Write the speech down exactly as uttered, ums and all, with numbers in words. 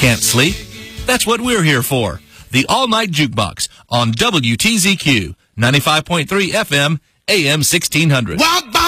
Can't sleep? That's what we're here for. The All-Night Jukebox on W T Z Q, ninety-five point three F M, A M sixteen hundred. Well,